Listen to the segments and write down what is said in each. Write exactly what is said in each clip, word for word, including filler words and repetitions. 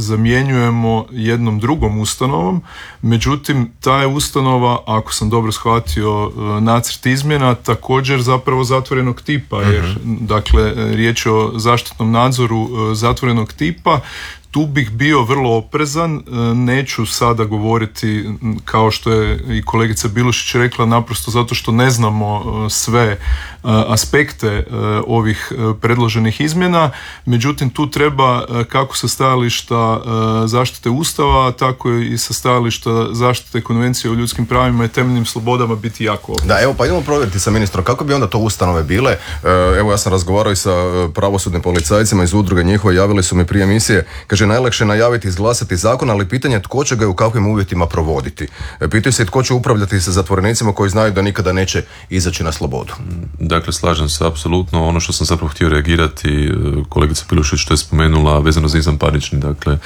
zamjenjujemo jednom drugom ustanovom, međutim ta je ustanova, ako sam dobro shvatio nacrt izmjena, također zapravo zatvorenog tipa, jer uh-huh. dakle riječ je o zaštitnom nadzoru zatvorenog tipa. Tu bih bio vrlo oprezan, neću sada govoriti kao što je i kolegica Bilušić rekla, naprosto zato što ne znamo sve aspekte ovih predloženih izmjena, međutim tu treba kako sa stajališta zaštite Ustava, tako i sa stajališta zaštite Konvencije o ljudskim pravima i temeljnim slobodama biti jako oprezan. Da, evo pa idemo provjeriti sa ministrom, kako bi onda to ustanove bile? Evo ja sam razgovarao i sa pravosudnim policajcima iz udruge njihove, javili su mi prije emisije, kaže najlakše najaviti, izglasati zakon, ali pitanje je tko će ga i u kakvim uvjetima provoditi. Pitaju se tko će upravljati sa zatvorenicima koji znaju da nikada neće izaći na slobodu. Dakle, slažem se apsolutno. Ono što sam zapravo htio reagirati, kolegica Pilušić što je spomenula vezano za izvanparnični, dakle,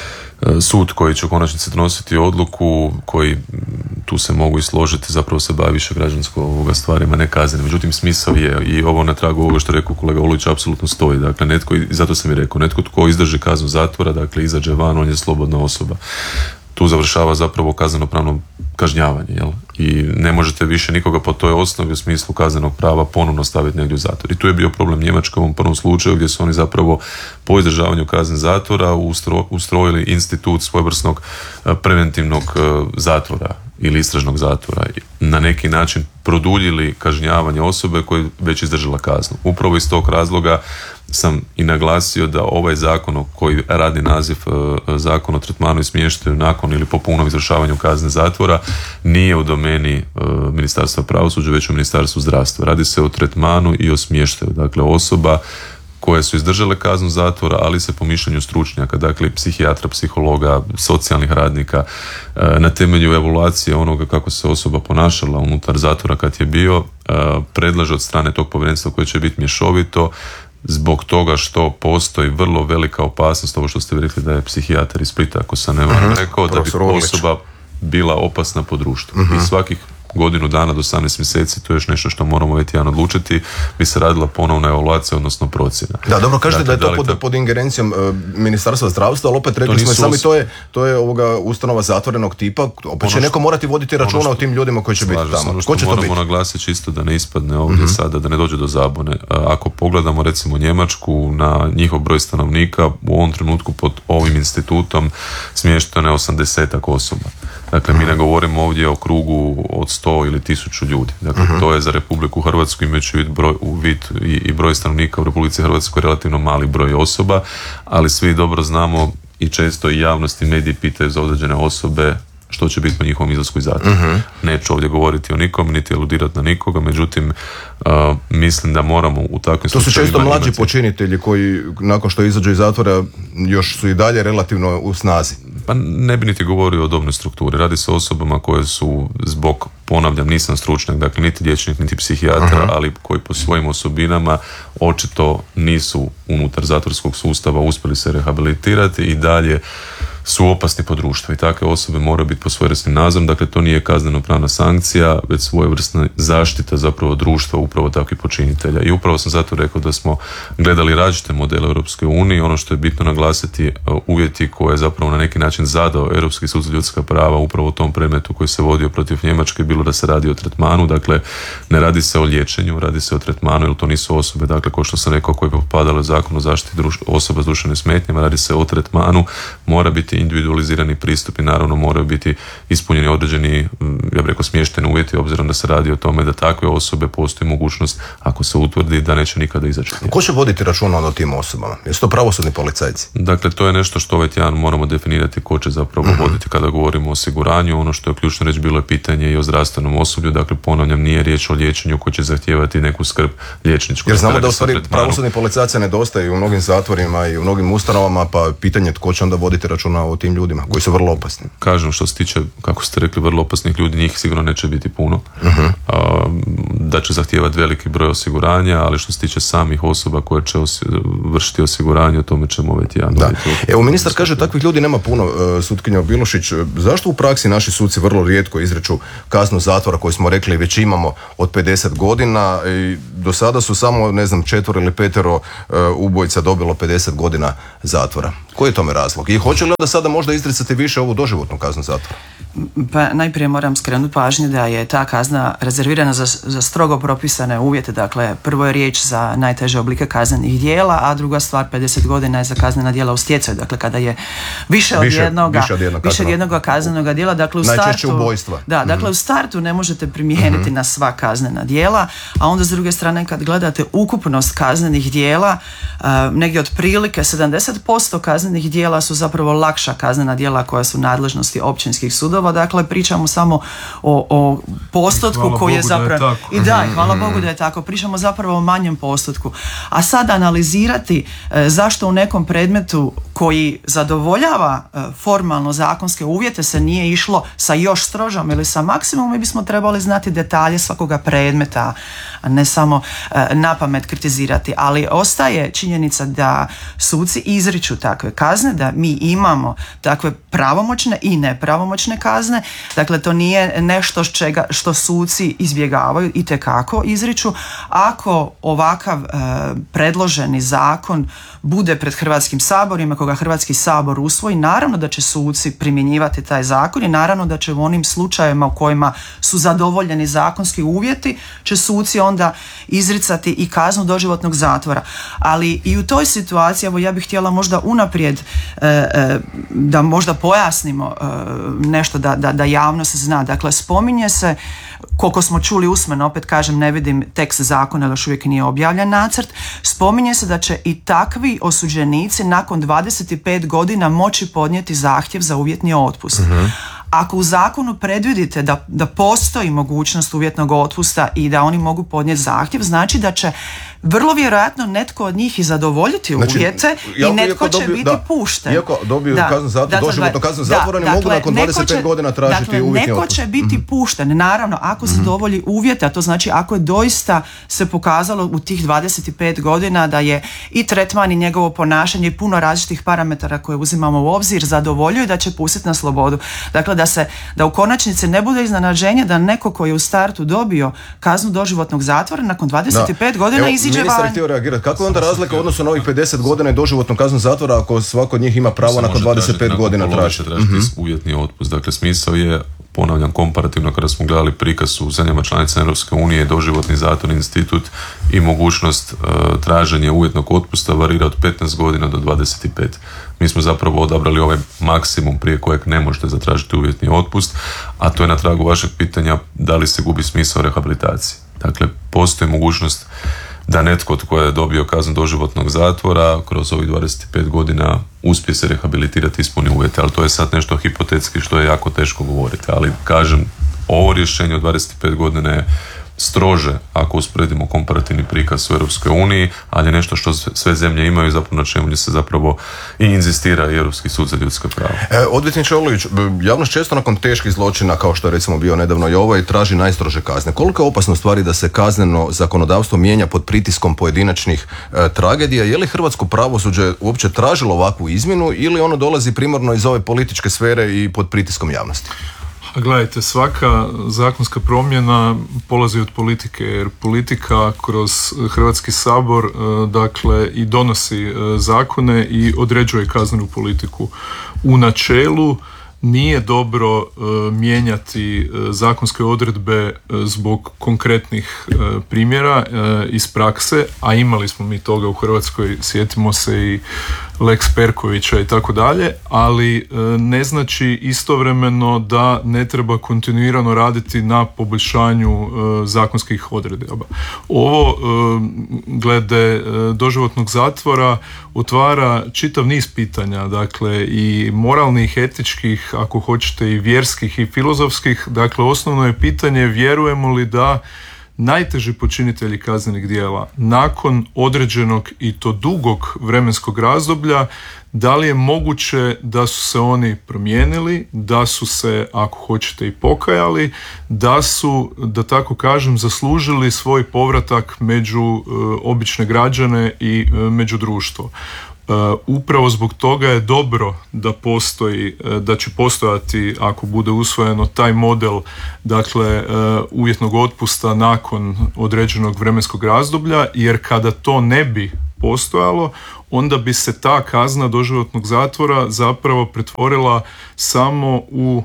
sud koji će u konačnici donositi odluku, koji tu se mogu i složiti, zapravo se bavi više građansko ovoga stvarima, ne kaznenim. Međutim, smisao je, i ovo na tragu ovoga što je rekao kolega Ulujić, apsolutno stoji. Dakle, netko, i zato sam i rekao, netko tko izdrži kaznu zatvora, dakle, izađe van, on je slobodna osoba. Tu završava zapravo kaznenopravno kažnjavanje, jel? I ne možete više nikoga po toj osnovi u smislu kaznenog prava ponovno staviti negdje u zatvor. I tu je bio problem Njemačke u ovom prvom slučaju gdje su oni zapravo po izdržavanju kazne zatvora ustro, ustrojili institut svojevrsnog preventivnog zatvora ili istražnog zatvora. Na neki način produljili kažnjavanje osobe koja je već izdržala kaznu. Upravo iz tog razloga sam i naglasio da ovaj zakon koji radi naziv Zakon o tretmanu i smještaju nakon ili po punom izvršavanju kazne zatvora nije u domeni Ministarstva pravosuđa, već u Ministarstvu zdravstva. Radi se o tretmanu i o smještaju. Dakle, osoba koje su izdržale kaznu zatvora, ali se po mišljenju stručnjaka, dakle psihijatra, psihologa, socijalnih radnika, na temelju evaluacije onoga kako se osoba ponašala unutar zatvora kad je bio, predlaže od strane tog povjerenstva koje će biti mješovito, zbog toga što postoji vrlo velika opasnost, ovo što ste rekli da je psihijatar iz Splita, ako sam ne varam rekao, da bi osoba bila opasna po društvu. Uh-huh. I svakih godinu dana do osamnaest mjeseci, to je još nešto što moramo ovaj tjedan odlučiti, bi se radila ponovna evaluacija, odnosno procjena. Da, dobro, kažete dakle, da je to pod, ta... pod ingerencijom uh, Ministarstva zdravstva, ali opet rekli smo sami, os... to je, to je ovoga ustanova zatvorenog tipa, opet ono će što... neko morati voditi računa što... o tim ljudima koji će biti tamo. Ono što Ko će moramo to biti? naglasiti čisto da ne ispadne ovdje uh-huh. sada, da ne dođe do zabune. Ako pogledamo recimo Njemačku, na njihov broj stanovnika u ovom trenutku pod ovim institutom smješteno je osamdesetak osoba. Dakle, mi ne govorimo ovdje o krugu od sto ili tisuću ljudi. Dakle, uh-huh. to je za Republiku Hrvatsku, imajući broj, u vid i, i broj stanovnika u Republici Hrvatskoj relativno mali broj osoba, ali svi dobro znamo i često i javnost i mediji pitaju za određene osobe što će biti po njihovom izlasku iz zatvora. Uh-huh. Neću ovdje govoriti o nikom, niti aludirati na nikoga, međutim, uh, mislim da moramo u takvim slučajevima... To su često mlađi imati... počinitelji koji nakon što izađu iz zatvora još su i dalje relativno u snazi. Pa ne bi niti govorio o dobnoj strukturi. Radi se o osobama koje su zbog, ponavljam, nisam stručnjak, dakle niti liječnik, niti psihijatar, uh-huh. ali koji po svojim osobinama očito nisu unutar zatvorskog sustava uspjeli se rehabilitirati i dalje su opasni po društvu i takve osobe moraju biti po svojevrsnim nadzorom. Dakle, to nije kazneno-pravna sankcija, već svojevrsna zaštita zapravo društva upravo takvih počinitelja. I upravo sam zato rekao da smo gledali različite modele Europske unije. Ono što je bitno naglasiti, uvjeti koje je zapravo na neki način zadao Europski sud za ljudska prava upravo u tom predmetu koji se vodio protiv Njemačke, bilo da se radi o tretmanu. Dakle, ne radi se o liječenju, radi se o tretmanu, jer to nisu osobe, dakle, kao što sam rekao, koje bi popadale u zakon o zaštiti druž- osoba s duševnim smetnjama, radi se o tretmanu, mora biti individualizirani pristup i naravno moraju biti ispunjeni određeni, ja bih rekao, smješteni uvjeti, obzirom da se radi o tome da takve osobe postoji mogućnost, ako se utvrdi, da neće nikada izaći. Ko će voditi računa o tim osobama? Jesu to pravosudni policajci? Dakle, to je nešto što ovaj tjedan moramo definirati ko će zapravo uh-huh. voditi kada govorimo o osiguranju. Ono što je ključno reći bilo je pitanje i o zdravstvenom osoblju. Dakle, ponavljam, nije riječ o liječenju koji će zahtijevati neku skrb liječničku. Jer znamo da u stvari pravosudni policajci nedostaju u mnogim zatvorima i u mnogim ustanovama, pa pitanje tko će onda voditi računa o tim ljudima koji su vrlo opasni. Kažem, što se tiče, kako ste rekli, vrlo opasnih ljudi, njih sigurno neće biti puno. Uh-huh. A, da će zahtijevati veliki broj osiguranja, ali što se tiče samih osoba koje će osi, vršiti osiguranje, o tome ćemo ovaj tjedan. Da. Evo, ministar kaže takvih ljudi nema puno, sutkinja Bilušić. Zašto u praksi naši suci vrlo rijetko izreču kaznu zatvora koju smo rekli već imamo od pedeset godina i do sada su samo, ne znam, četvoro ili petero ubojica dobilo pedeset godina zatvora? Koji je tome razlog? I hoće li onda sada možda izricati više ovu doživotnu kaznu zatvora? Pa najprije moram skrenuti pažnju da je ta kazna rezervirana za, za strogo propisane uvjete. Dakle, prvo je riječ za najteže oblike kaznenih djela, a druga stvar pedeset godina je za kaznena djela u stjecaju. Dakle, kada je više od više, jednoga, više od jednog više od jednoga kaznenog djela, dakle u najčešće startu, ubojstva. Da, dakle mm-hmm. u startu ne možete primijeniti mm-hmm. na sva kaznena djela, a onda s druge strane kad gledate ukupnost kaznenih djela, uh, negdje otprilike sedamdeset posto kaznenih djela su zapravo lakša kaznena djela koja su nadležnosti općinskih sudova. Dakle, pričamo samo o, o postotku koji je zapravo... Je I da, i hvala Bogu da je tako. Pričamo zapravo o manjem postotku. A sad analizirati e, zašto u nekom predmetu koji zadovoljava e, formalno zakonske uvjete se nije išlo sa još strožom ili sa maksimumom, mi bismo trebali znati detalje svakoga predmeta, a ne samo e, napamet kritizirati. Ali ostaje činjenica da suci izriču takve kazne, da mi imamo takve pravomoćne i nepravomoćne kazne. Dakle, to nije nešto čega, što suci izbjegavaju, itekako izriču. Ako ovakav e, predloženi zakon bude pred Hrvatskim saborom, ako ga Hrvatski sabor usvoji, naravno da će suci primjenjivati taj zakon i naravno da će u onim slučajevima u kojima su zadovoljeni zakonski uvjeti, će suci onda izricati i kaznu doživotnog zatvora. Ali i u toj situaciji, evo ja bih htjela možda unaprijed e, e, da možda pojasnimo e, nešto da, da, da javnost zna. Dakle, spominje se, koliko smo čuli usmeno, opet kažem, ne vidim tekst zakona, još uvijek nije objavljen nacrt, spominje se da će i takvi osuđenici nakon dvadeset pet godina moći podnijeti zahtjev za uvjetni otpust. Uh-huh. Ako u zakonu predvidite da, da postoji mogućnost uvjetnog otpusta i da oni mogu podnijeti zahtjev, znači da će vrlo vjerojatno netko od njih i zadovoljiti znači, uvjete i netko će dobiju, biti da, pušten. Iako dobiju da, kaznu zatvora, doživotno kaznu zatvora, ne mogu nakon dvadeset pet godina tražiti dakle, uvjetni neko otpust. Neko će biti mm-hmm. pušten, naravno, ako mm-hmm. zadovolji uvjete, a to znači ako je doista se pokazalo u tih dvadeset pet godina da je i tretman i njegovo ponašanje i puno različitih parametara koje uzimamo u obzir zadovoljuje, da će pustiti na slobodu. Dakle, da se da u konačnici ne bude iznenađenje da neko koji je u startu dobio kaznu doživotnog zatvora nakon dvadeset pet da. godina iziđe van. Kako je onda razlika u odnosu na ovih pedeset godina i doživotnu kaznu zatvora ako svako od njih ima pravo nakon dvadeset pet godina tražiti? Mm-hmm. Uvjetni otpust. Dakle, smisao je, ponavljam, komparativno kada smo gledali prikaz u zemljama članica Europske unije, doživotni zatvorni institut i mogućnost uh, traženja uvjetnog otpusta varira od petnaest godina do dvadeset pet. Mi smo zapravo odabrali ovaj maksimum prije kojeg ne možete zatražiti uvjetni otpust, a to je na tragu vašeg pitanja da li se gubi smisao rehabilitacije. Dakle, postoji mogućnost da netko tko je dobio kaznu doživotnog zatvora kroz ovih dvadeset pet godina uspije se rehabilitirati, ispuni uvjete, ali to je sad nešto hipotetski što je jako teško govoriti. Ali kažem, ovo rješenje od dvadeset pet godina je strože ako usporedimo komparativni prikaz u Europskoj uniji, ali je nešto što sve zemlje imaju, zapravo na čemu se zapravo i inzistira i Europski sud za ljudska prava. E, odvjetniče Orlović, javnost često nakon teških zločina, kao što je recimo bio nedavno i ovo, traži najstrože kazne. Koliko je opasno stvari da se kazneno zakonodavstvo mijenja pod pritiskom pojedinačnih e, tragedija? Je li hrvatsko pravosuđe uopće tražilo ovakvu izmjenu ili ono dolazi primarno iz ove političke sfere i pod pritiskom javnosti? Gledajte, svaka zakonska promjena polazi od politike, jer politika kroz Hrvatski sabor dakle i donosi zakone i određuje kaznenu politiku. U načelu nije dobro uh, mijenjati uh, zakonske odredbe uh, zbog konkretnih uh, primjera uh, iz prakse, a imali smo mi toga u Hrvatskoj, sjetimo se i Lex Perkovića i tako dalje, ali uh, ne znači istovremeno da ne treba kontinuirano raditi na poboljšanju uh, zakonskih odredaba. Ovo uh, glede uh, doživotnog zatvora otvara čitav niz pitanja, dakle i moralnih, etičkih, ako hoćete i vjerskih i filozofskih. Dakle, osnovno je pitanje vjerujemo li da najteži počinitelji kaznenih djela nakon određenog i to dugog vremenskog razdoblja, da li je moguće da su se oni promijenili, da su se, ako hoćete, i pokajali, da su, da tako kažem, zaslužili svoj povratak među uh, obične građane i uh, među društvo. Uh, upravo zbog toga je dobro da postoji, uh, da će postojati, ako bude usvojeno, taj model, dakle, uh, uvjetnog otpusta nakon određenog vremenskog razdoblja, jer kada to ne bi postojalo, onda bi se ta kazna doživotnog zatvora zapravo pretvorila samo u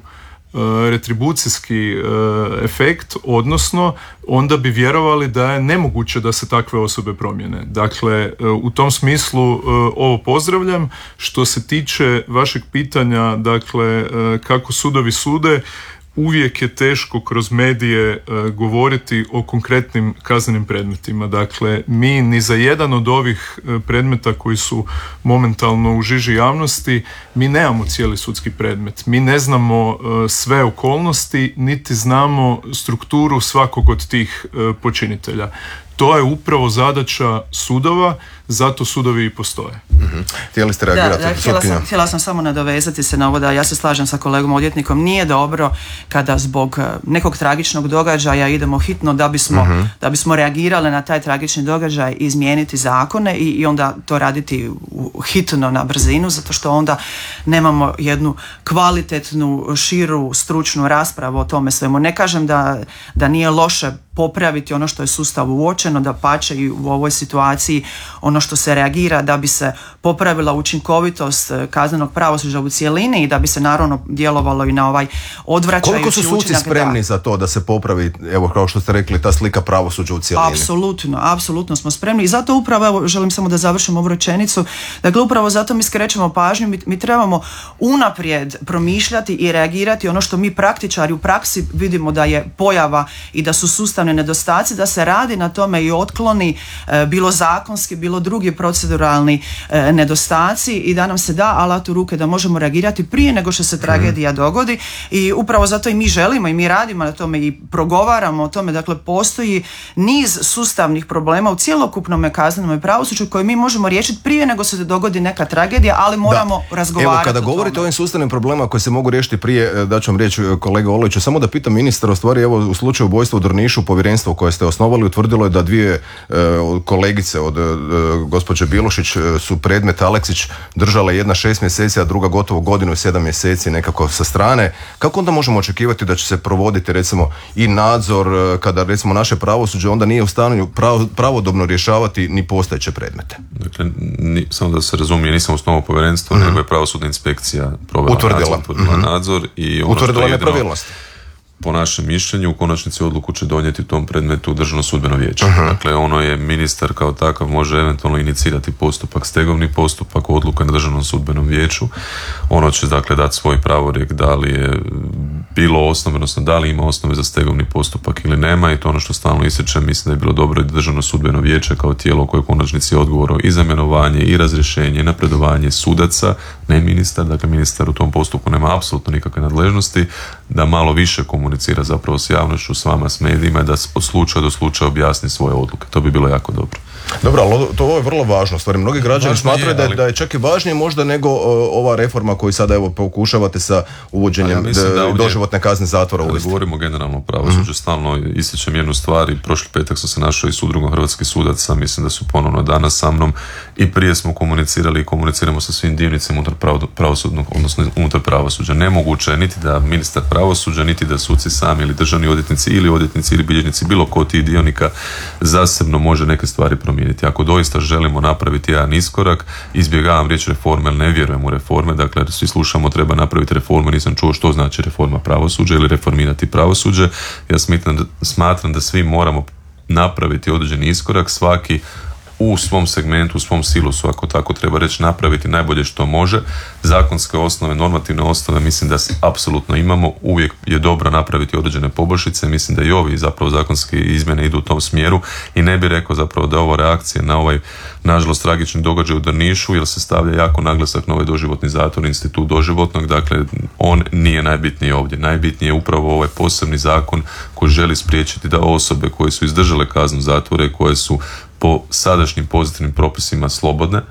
retribucijski efekt, odnosno onda bi vjerovali da je nemoguće da se takve osobe promijene. Dakle, u tom smislu ovo pozdravljam. Što se tiče vašeg pitanja, dakle, kako sudovi sude, uvijek je teško kroz medije uh, govoriti o konkretnim kaznenim predmetima. Dakle, mi ni za jedan od ovih uh, predmeta koji su momentalno u žiži javnosti, mi nemamo cijeli sudski predmet. Mi ne znamo uh, sve okolnosti, niti znamo strukturu svakog od tih uh, počinitelja. To je upravo zadaća sudova, zato sudovi i postoje. Mm-hmm. Htjeli ste reagirati? Da, da, htjela, sam, htjela sam samo nadovezati se na ovo da ja se slažem sa kolegom odvjetnikom. Nije dobro kada zbog nekog tragičnog događaja idemo hitno da bismo, mm-hmm. da bismo reagirali na taj tragični događaj i izmijeniti zakone i, i onda to raditi hitno na brzinu, zato što onda nemamo jednu kvalitetnu, širu, stručnu raspravu o tome svemu. Ne kažem da, da nije loše popraviti ono što je sustav uočeno, da pače i u ovoj situaciji ono što se reagira da bi se popravila učinkovitost kaznenog pravosuđa u cjelini i da bi se naravno djelovalo i na ovaj odvraćajući učinak. Koliko su suci spremni da, za to da se popravi, evo kao što ste rekli, ta slika pravosuđa u cjelini? Apsolutno, apsolutno smo spremni i zato upravo, evo želim samo da završim ovu rečenicu, dakle upravo zato mi skrećemo pažnju, mi, mi trebamo unaprijed promišljati i reagirati ono što mi praktičari u praksi vidimo da je pojava i da su sustavni nedostaci, da se radi na tome i otkloni e, bilo zakonski, bilo drugi proceduralni e, nedostaci i da nam se da alat u ruke da možemo reagirati prije nego što se tragedija dogodi i upravo zato i mi želimo i mi radimo na tome i progovaramo o tome. Dakle, postoji niz sustavnih problema u cjelokupnom kaznenom pravosuđu koje mi možemo riješiti prije nego se dogodi neka tragedija, ali moramo da. razgovarati. Evo, kada govorite o ovim sustavnim problemima koji se mogu riješiti prije, da ću vam riječ kolega Oloviću, samo da pitam ministra, u stvari evo u slučaju ubojstva u Drnišu, povjerenstvo koje ste osnovali utvrdilo je da dvije e, kolegice od e, gospođe Bilušić e, su predmet Aleksić držale, jedna šest mjeseci, a druga gotovo godinu i sedam mjeseci nekako sa strane. Kako onda možemo očekivati da će se provoditi recimo i nadzor e, kada recimo naše pravosuđe onda nije u stanju prav, pravodobno rješavati ni postojeće predmete? Dakle, ni, samo da se razumije, nisam osnovao povjerenstvo, mm-hmm. nego je pravosudna inspekcija provela utvrdila nadzor, utvrdila mm-hmm. nadzor i ono utvrdila što je nepravilnosti. Po našem mišljenju, u konačnici odluku će donijeti u tom predmetu Državno sudbeno vijeće. Uh-huh. Dakle, ono je, ministar kao takav može eventualno inicirati postupak, stegovni postupak, odluka na Državnom sudbenom vijeću. Ono će, dakle, dati svoj pravorijek da li je bilo osnove, odnosno da li ima osnove za stegovni postupak ili nema, i to ono što stalno ističem, mislim da je bilo dobro da Državno sudbeno vijeće kao tijelo koje u konačnici je odgovorno i za imenovanje i razrješenje i napredovanje sudaca, ne ministar, dakle ministar u tom postupku nema apsolutno nikakve nadležnosti, da malo više komunicira zapravo s javnošću, s vama, s medijima, da od slučaja do slučaja objasni svoje odluke. To bi bilo jako dobro. Dobro, ali to je vrlo važno. Stvari, mnogi građani smatraju da, ali... da je čak i važnije možda nego uh, ova reforma koju sada evo pokušavate sa uvođenjem ja da ovdje, doživotne kazne zatvora u listi. Govorimo generalno o pravosuđu, mm-hmm. stalno ističem jednu stvar i prošli petak sam se našao i s udrugom hrvatskih sudaca, mislim da su ponovno danas sa mnom, i prije smo komunicirali i komuniciramo sa svim dionicima unutar pravosudnog, odnosno unutar pravosuđa. Nemoguće je niti da ministar pravosuđa, niti da suci sami ili državni odvjetnici ili odvjetnici ili bilježnici, bilo ko tih dionika zasebno može neke stvari promijeniti. Ako doista želimo napraviti jedan iskorak, izbjegavam riječ reforme, ali ne vjerujem u reforme, dakle svi slušamo treba napraviti reformu, nisam čuo što znači reforma pravosuđa ili reformirati pravosuđe. Ja smatram da, smatram da svi moramo napraviti određeni iskorak, svaki u svom segmentu, u svom silusu, ako tako treba reći, napraviti najbolje što može. Zakonske osnove, normativne osnove mislim da apsolutno imamo, uvijek je dobro napraviti određene poboljšice, mislim da i ovi zapravo zakonske izmjene idu u tom smjeru i ne bih rekao zapravo da je ovo reakcija na ovaj nažalost tragični događaj u Drnišu, jer se stavlja jako naglasak na ovaj doživotni zatvor, institut doživotnog, dakle on nije najbitniji ovdje. Najbitniji je upravo ovaj posebni zakon koji želi spriječiti da osobe koje su izdržale kaznu zatvora i koje su po sadašnjim pozitivnim propisima slobodne,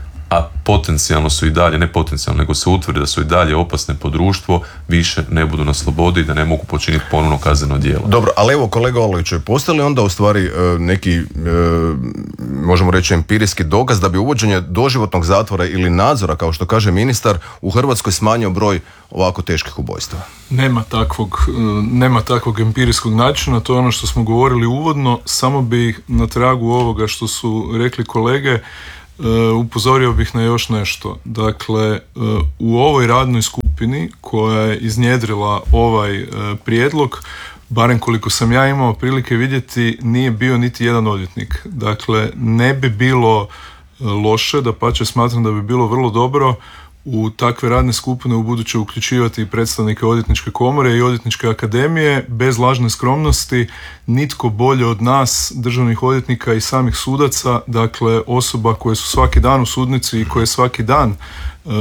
a potencijalno su i dalje, ne potencijalno, nego se utvrdi da su i dalje opasne po društvo, više ne budu na slobodi i da ne mogu počiniti ponovno kazneno djelo. Dobro, ali evo kolega Oloviću, postoji li onda u stvari neki, možemo reći, empirijski dokaz da bi uvođenje doživotnog zatvora ili nadzora, kao što kaže ministar, u Hrvatskoj smanjio broj ovako teških ubojstava? Nema takvog, nema takvog empirijskog načina, to je ono što smo govorili uvodno, samo bi na tragu ovoga što su rekli kolege upozorio bih na još nešto. Dakle, u ovoj radnoj skupini koja je iznjedrila ovaj prijedlog, barem koliko sam ja imao prilike vidjeti, nije bio niti jedan odvjetnik. Dakle, ne bi bilo loše, dapače smatram da bi bilo vrlo dobro u takve radne skupine u buduće uključivati i predstavnike odvjetničke komore i odvjetničke akademije. Bez lažne skromnosti, nitko bolje od nas, državnih odvjetnika i samih sudaca, dakle osoba koje su svaki dan u sudnici i koje svaki dan uh,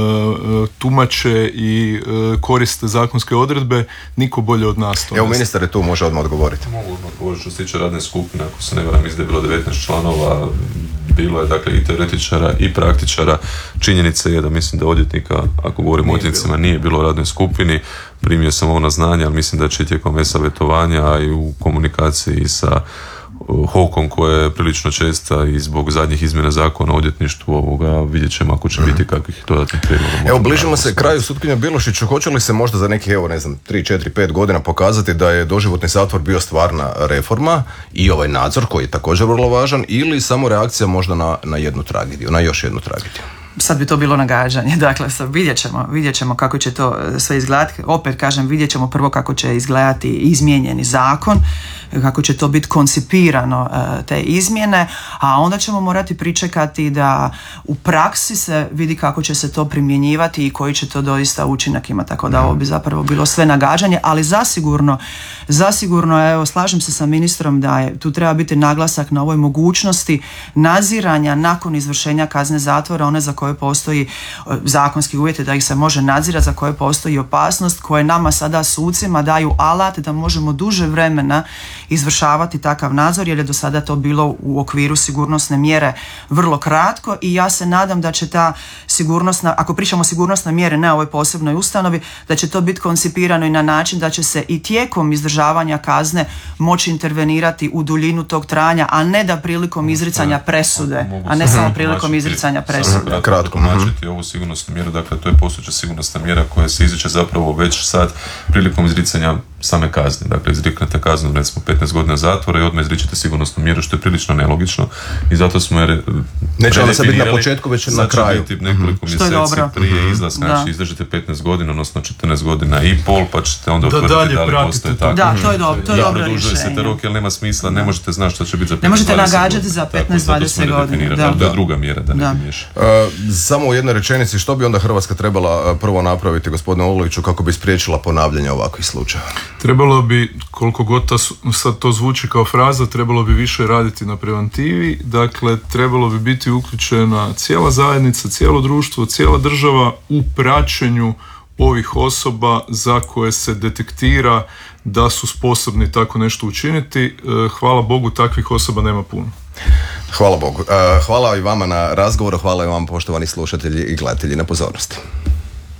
tumače i uh, koriste zakonske odredbe, niko bolje od nas to. Evo, ministar je tu, može odmah odgovoriti. Mogu odmah odgovoriti što se tiče radne skupine, ako se ne varam, mislim da je bilo devetnaest članova, bilo je dakle i teoretičara i praktičara. Činjenica je da mislim da odvjetnika, ako govorimo o odvjetnicima, nije bilo u radnoj skupini. Primio sam ovo na znanje, ali mislim da će tijekom e-savjetovanja i u komunikaciji sa Hokom koja je prilično česta i zbog zadnjih izmjena zakona o odvjetništvu ovoga, vidjet ćemo ako će biti kakvih dodatnih prijedloga. Evo, bližimo se kraju. Sutkinja Bilušiću, hoće li se možda za nekih, evo ne znam, tri, četiri, pet godina pokazati da je doživotni zatvor bio stvarna reforma i ovaj nadzor koji je također vrlo važan, ili samo reakcija možda na, na jednu tragediju, na još jednu tragediju? Sad bi to bilo nagađanje, dakle sad vidjet ćemo, vidjet ćemo kako će to sve izgledati. Opet kažem, vidjet ćemo prvo kako će izgledati izmijenjeni zakon, kako će to biti koncipirano, te izmjene, a onda ćemo morati pričekati da u praksi se vidi kako će se to primjenjivati i koji će to doista učinak imati, tako da ovo bi zapravo bilo sve nagađanje, ali zasigurno, zasigurno, evo, slažem se sa ministrom da je, tu treba biti naglasak na ovoj mogućnosti nadziranja nakon izvršenja kazne zatvora, one za koje postoji zakonski uvjeti da ih se može nadzirati, za koje postoji opasnost, koje nama sada sucima daju alat da možemo duže vremena izvršavati takav nadzor, jer je do sada to bilo u okviru sigurnosne mjere vrlo kratko, i ja se nadam da će ta sigurnosna, ako pričamo o sigurnosne mjere, ne o ovoj posebnoj ustanovi, da će to biti koncipirano i na način da će se i tijekom izdržavanja kazne moći intervenirati u duljinu tog trajanja, a ne da prilikom izricanja presude, a ne samo prilikom izricanja presude. Kratko tumačiti ovu sigurnosnu mjeru, dakle to je postojeća sigurnosna mjera koja se izriče zapravo već sad prilikom izricanja same kazne. Dakle, izriknete kaznu, recimo petnaest godina zatvora i odmah izričete sigurnosnu mjeru, što je prilično nelogično, i zato smo jer neće onda se biti na početku, već na kraju. Biti nekoliko mm-hmm. mjeseci prije izlaska, znači izdržite petnaest godina, odnosno četrnaest godina i pol, pa ćete onda utvrditi da li postoje tako. Da, to je dobro, to je dobro rješenje. Produžuje se te rok, jer nema smisla, ne možete znati što će biti za petnaest dvadeset godina. Ne možete nagađati za petnaest dvadeset godina. Da. To je druga mjera, da ne miješa. Uh, samo u jednoj rečenici, što bi onda Hrvatska trebala prvo napraviti, gospodine Oloviću, kako bi spriječila ponavljanje ovakvih slučajeva? Trebalo bi, koliko god ta, sad to zvuči kao fraza, trebalo bi više raditi na preventivi, dakle trebalo bi biti uključena cijela zajednica, cijelo društvo, cijela država u praćenju ovih osoba za koje se detektira da su sposobni tako nešto učiniti. Hvala Bogu, takvih osoba nema puno. Hvala Bogu. Hvala i vama na razgovoru, hvala i vama, poštovani slušatelji i gledatelji, na pozornosti.